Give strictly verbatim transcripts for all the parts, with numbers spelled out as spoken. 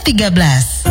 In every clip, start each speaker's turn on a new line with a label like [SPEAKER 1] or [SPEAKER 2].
[SPEAKER 1] tiga belas.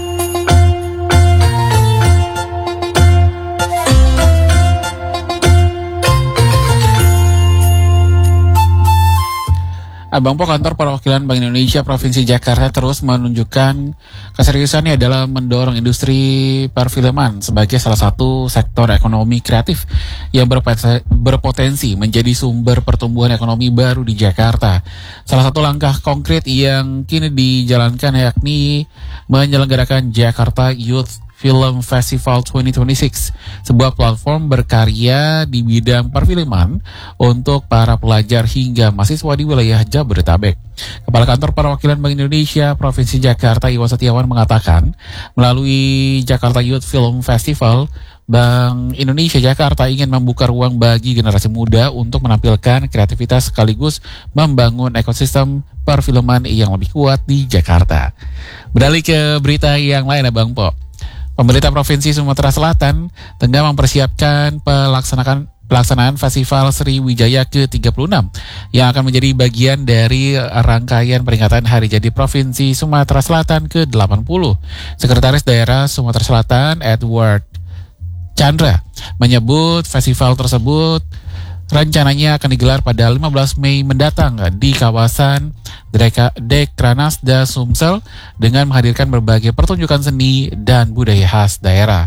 [SPEAKER 2] Bang Po, kantor perwakilan Bank Indonesia Provinsi Jakarta terus menunjukkan keseriusannya dalam mendorong industri perfilman sebagai salah satu sektor ekonomi kreatif yang berpotensi menjadi sumber pertumbuhan ekonomi baru di Jakarta. Salah satu langkah konkret yang kini dijalankan yakni menyelenggarakan Jakarta Youth Film Festival dua ribu dua puluh enam, sebuah platform berkarya di bidang perfilman untuk para pelajar hingga mahasiswa di wilayah Jabodetabek. Kepala Kantor Perwakilan Bank Indonesia Provinsi Jakarta, Iwan Setiawan, mengatakan melalui Jakarta Youth Film Festival, Bank Indonesia Jakarta ingin membuka ruang bagi generasi muda untuk menampilkan kreativitas sekaligus membangun ekosistem perfilman yang lebih kuat di Jakarta. Beralih ke berita yang lain ya Bang Po. Pemerintah Provinsi Sumatera Selatan tengah mempersiapkan pelaksanaan pelaksanaan Festival Sriwijaya ke tiga puluh enam yang akan menjadi bagian dari rangkaian peringatan Hari Jadi Provinsi Sumatera Selatan ke delapan puluh. Sekretaris Daerah Sumatera Selatan Edward Chandra menyebut festival tersebut rencananya akan digelar pada lima belas Mei mendatang di kawasan Dekranasda Sumsel dengan menghadirkan berbagai pertunjukan seni dan budaya khas daerah.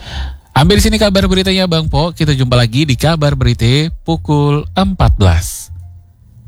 [SPEAKER 2] Ambil di sini kabar beritanya Bang Po, kita jumpa lagi di kabar berita pukul empat belas.